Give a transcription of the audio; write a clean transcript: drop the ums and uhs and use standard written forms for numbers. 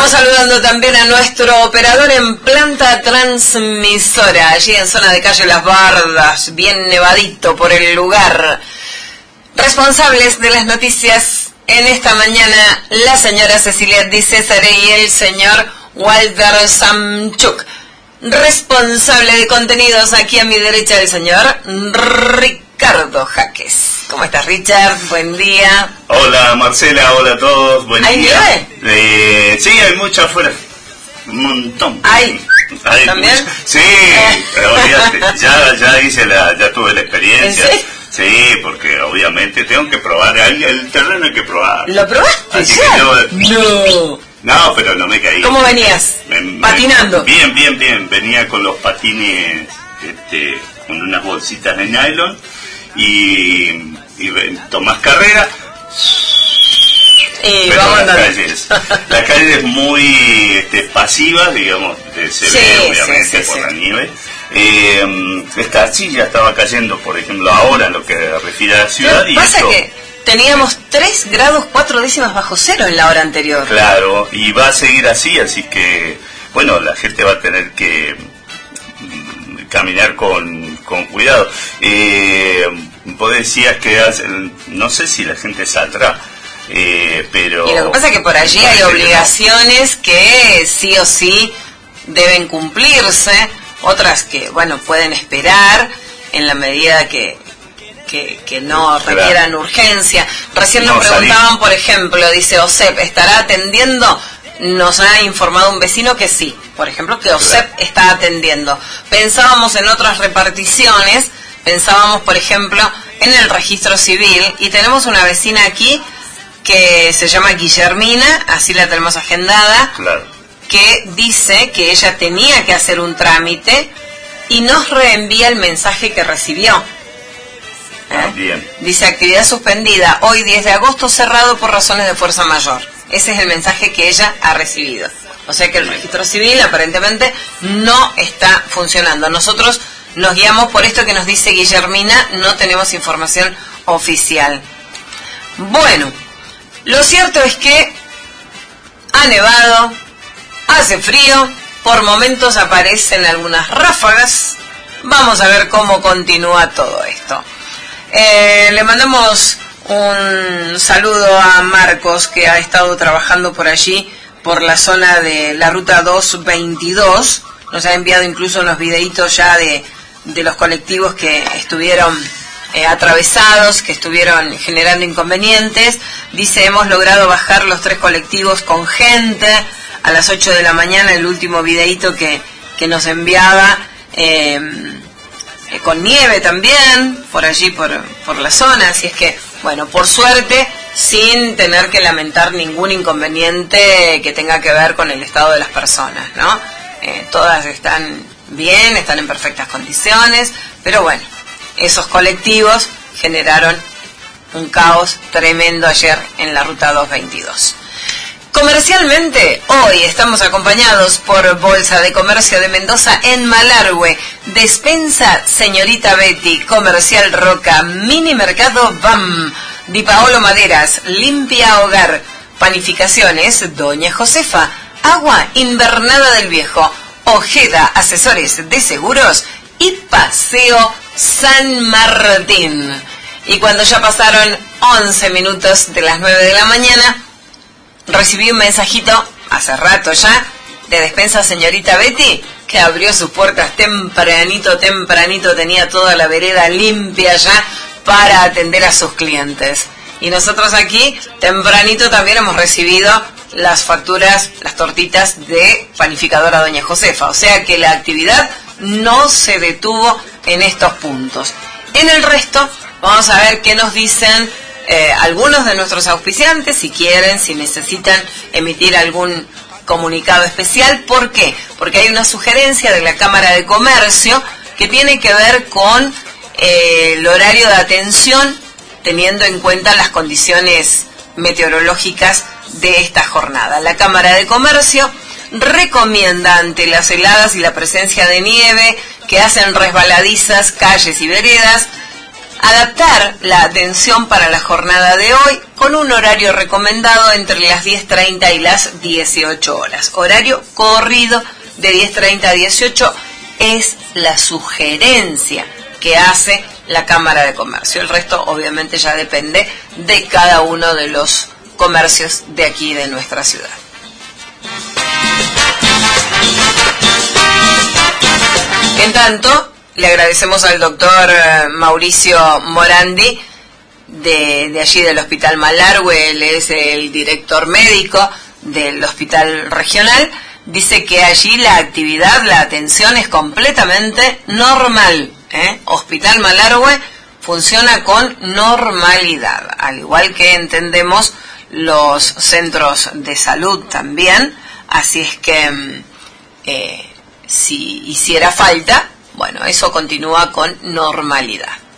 Vamos saludando también a nuestro operador en planta transmisora, allí en zona de calle Las Bardas, bien nevadito por el lugar. Responsables de las noticias en esta mañana, la señora Cecilia Di Césare y el señor Walter Samchuk. Responsable de contenidos aquí a mi derecha, el señor Ricardo Jaques. ¿Cómo estás, Richard? Buen día. Hola, Marcela, hola a todos, buen ¿Hay día. nieve? Sí, hay mucho afuera. Un montón. ¿Hay también? Mucho. Sí, olvídate, ya tuve la experiencia. ¿En serio? Sí, porque obviamente tengo que probar, el terreno hay que probar. ¿Lo probaste Así ya? que no, pero no me caí. ¿Cómo venías? ¿Patinando? Bien. Venía con los patines, con unas bolsitas de nylon y tomás carrera. Y pero vamos las calles muy pasivas, digamos, se ve obviamente por la nieve. Esta arcilla estaba cayendo, por ejemplo, ahora lo que refiere a la ciudad. ¿Qué pasa? Que teníamos 3 grados 4 décimas bajo cero en la hora anterior. Claro, y va a seguir así que, bueno, la gente va a tener que caminar con cuidado. Vos decías que no sé si la gente saldrá, pero... Y lo que pasa es que por allí hay obligaciones que sí o sí deben cumplirse, otras que, bueno, pueden esperar en la medida que no requieran urgencia. Recién nos preguntaban, por ejemplo, dice OSEP, ¿estará atendiendo? Nos ha informado un vecino que sí, por ejemplo, que OSEP está atendiendo. Pensábamos en otras reparticiones, pensábamos, por ejemplo, en el registro civil, y tenemos una vecina aquí que se llama Guillermina, así la tenemos agendada, que dice que ella tenía que hacer un trámite y nos reenvía el mensaje que recibió. Bien. Dice: actividad suspendida, hoy 10 de agosto cerrado por razones de fuerza mayor. Ese es el mensaje que ella ha recibido. O sea que el registro civil aparentemente no está funcionando. Nosotros nos guiamos por esto que nos dice Guillermina, no tenemos información oficial. Bueno, lo cierto es que ha nevado, hace frío, por momentos aparecen algunas ráfagas. Vamos a ver cómo continúa todo esto. Le mandamos un saludo a Marcos, que ha estado trabajando por allí, por la zona de la ruta 222. Nos ha enviado incluso unos videitos ya de los colectivos que estuvieron atravesados, que estuvieron generando inconvenientes. Dice: hemos logrado bajar los 3 colectivos con gente a las 8 de la mañana, el último videito que nos enviaba, con nieve también, por allí, por la zona. Así es que, bueno, por suerte, sin tener que lamentar ningún inconveniente que tenga que ver con el estado de las personas, ¿no? Todas están bien, están en perfectas condiciones, pero bueno, esos colectivos generaron un caos tremendo ayer en la ruta 222. Comercialmente, hoy estamos acompañados por Bolsa de Comercio de Mendoza en Malargüe, Despensa Señorita Betty, Comercial Roca, Mini Mercado BAM, Di Paolo Maderas, Limpia Hogar, Panificaciones Doña Josefa, Agua Invernada del Viejo, Ojeda Asesores de Seguros y Paseo San Martín. Y cuando ya pasaron 11 minutos de las 9 de la mañana, recibí un mensajito, hace rato ya, de Despensa Señorita Betty, que abrió sus puertas tempranito, tenía toda la vereda limpia ya para atender a sus clientes. Y nosotros aquí, tempranito, también hemos recibido las facturas, las tortitas de Panificadora Doña Josefa. O sea que la actividad no se detuvo en estos puntos. En el resto, vamos a ver qué nos dicen algunos de nuestros auspiciantes, si quieren, si necesitan emitir algún comunicado especial. ¿Por qué? Porque hay una sugerencia de la Cámara de Comercio que tiene que ver con el horario de atención, teniendo en cuenta las condiciones meteorológicas de esta jornada. La Cámara de Comercio recomienda, ante las heladas y la presencia de nieve que hacen resbaladizas calles y veredas, adaptar la atención para la jornada de hoy con un horario recomendado entre las 10:30 y las 18 horas. Horario corrido de 10:30 a 18 es la sugerencia que hace la Cámara de Comercio. El resto obviamente ya depende de cada uno de los comercios de aquí de nuestra ciudad. En tanto, le agradecemos al doctor Mauricio Morandi de allí del Hospital Malargüe. Él es el director médico del Hospital Regional. Dice que allí la actividad, la atención es completamente normal. Hospital Malargüe funciona con normalidad, al igual que entendemos los centros de salud también. Así es que si hiciera falta, bueno, eso continúa con normalidad.